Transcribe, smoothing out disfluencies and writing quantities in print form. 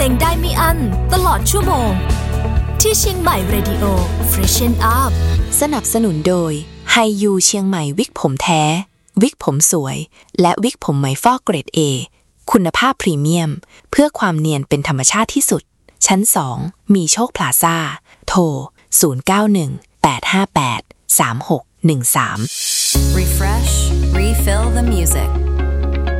งได้ไม่อั้นตลอดชั่วโมงที่เชียงใหม่ Radio Freshen Up สนับสนุนโดยไฮยูเชียงใหม่วิกผมแท้วิกผมสวยและวิกผมไหมฟอกเกรด A คุณภาพพรีเมียมเพื่อความเนียนเป็นธรรมชาติที่สุดชั้น2มีโชคพลาซ่าโทร0918583613 Refresh, refill the music